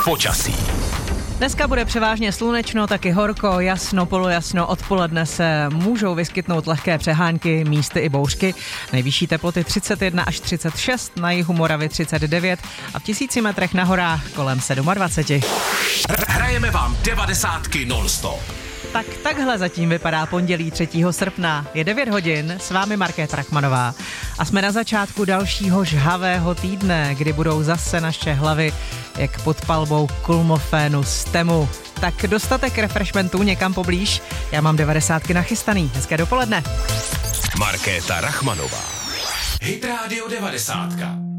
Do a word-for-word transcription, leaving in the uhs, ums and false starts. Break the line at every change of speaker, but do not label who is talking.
počasí.
Dneska bude převážně slunečno, taky horko, jasno, polojasno. Odpoledne se můžou vyskytnout lehké přehánky, místy i bouřky. Nejvyšší teploty třicet jedna až třicet šest, na jihu Moravy třicet devět a v tisíci metrech na horách kolem dvacet sedm.
Hrajeme vám devadesátky non-stop.
Tak takhle zatím vypadá pondělí třetího srpna. Je devět hodin, s vámi Markéta Rachmanová. A jsme na začátku dalšího žhavého týdne, kdy budou zase naše hlavy jak pod palbou kulmofénu z Temu. Tak dostatek refreshmentů někam poblíž. Já mám devadesátky nachystaný. Hezké dopoledne.
Markéta Rachmanová. Hit Radio devadesátka.